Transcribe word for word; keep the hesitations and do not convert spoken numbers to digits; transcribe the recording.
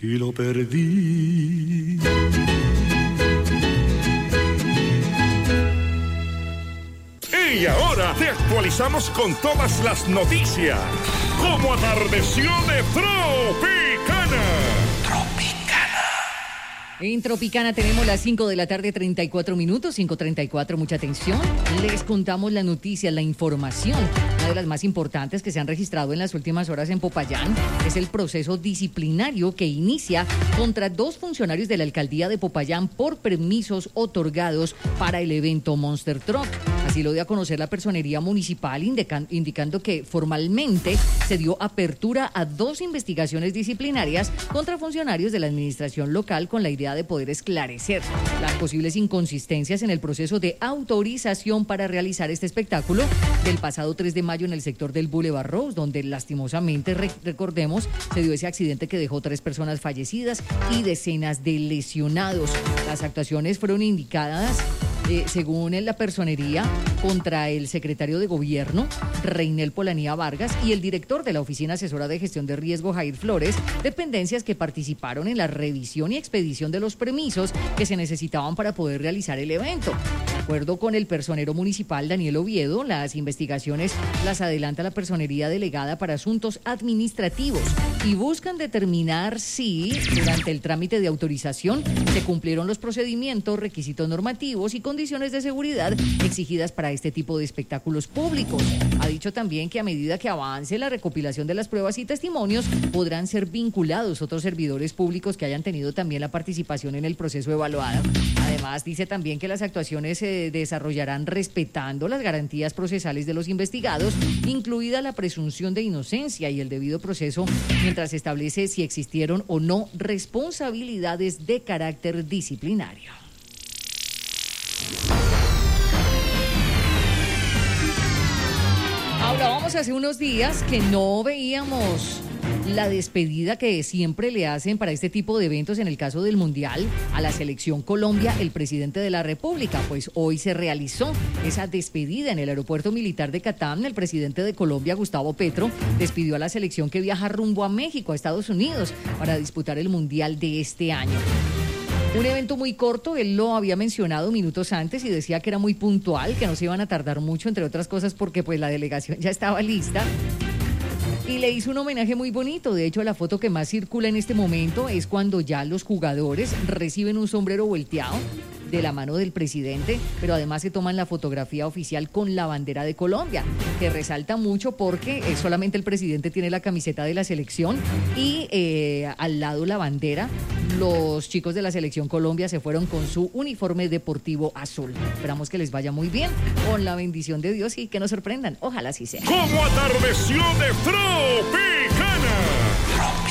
y lo perdí. Y ahora te actualizamos con todas las noticias. Como atardeció de Tropicana. En Tropicana tenemos las cinco de la tarde, treinta y cuatro minutos, cinco treinta y cuatro, mucha atención. Les contamos la noticia, la información. Una de las más importantes que se han registrado en las últimas horas en Popayán es el proceso disciplinario que inicia contra dos funcionarios de la alcaldía de Popayán por permisos otorgados para el evento Monster Truck. Así lo dio a conocer la personería municipal, indican, indicando que formalmente se dio apertura a dos investigaciones disciplinarias contra funcionarios de la administración local con la idea de poder esclarecer las posibles inconsistencias en el proceso de autorización para realizar este espectáculo del pasado tres de mayo en el sector del Boulevard Rose, donde lastimosamente, re- recordemos, se dio ese accidente que dejó tres personas fallecidas y decenas de lesionados. Las actuaciones fueron indicadas Eh, según la personería, contra el secretario de Gobierno, Reinel Polanía Vargas, y el director de la Oficina Asesora de Gestión de Riesgo, Jair Flores, dependencias que participaron en la revisión y expedición de los permisos que se necesitaban para poder realizar el evento. De acuerdo con el personero municipal, Daniel Oviedo, las investigaciones las adelanta la personería delegada para asuntos administrativos y buscan determinar si, durante el trámite de autorización, se cumplieron los procedimientos, requisitos normativos y condiciones de seguridad exigidas para este tipo de espectáculos públicos. Ha dicho también que a medida que avance la recopilación de las pruebas y testimonios, podrán ser vinculados otros servidores públicos que hayan tenido también la participación en el proceso evaluado. Además, dice también que las actuaciones se desarrollarán respetando las garantías procesales de los investigados, incluida la presunción de inocencia y el debido proceso, mientras se establece si existieron o no responsabilidades de carácter disciplinario. Hablábamos hace unos días que no veíamos la despedida que siempre le hacen para este tipo de eventos, en el caso del Mundial, a la selección Colombia, el presidente de la República. Pues hoy se realizó esa despedida en el aeropuerto militar de Catán. El presidente de Colombia, Gustavo Petro, despidió a la selección que viaja rumbo a México, a Estados Unidos, para disputar el Mundial de este año. Un evento muy corto, él lo había mencionado minutos antes y decía que era muy puntual, que no se iban a tardar mucho, entre otras cosas porque pues la delegación ya estaba lista. Y le hizo un homenaje muy bonito. De hecho, la foto que más circula en este momento es cuando ya los jugadores reciben un sombrero volteado de la mano del presidente, pero además se toman la fotografía oficial con la bandera de Colombia, que resalta mucho porque eh, solamente el presidente tiene la camiseta de la selección y eh, al lado la bandera. Los chicos de la selección Colombia se fueron con su uniforme deportivo azul. Esperamos que les vaya muy bien, con la bendición de Dios, y que nos sorprendan. Ojalá así sea. Como atardeció de Tropicana.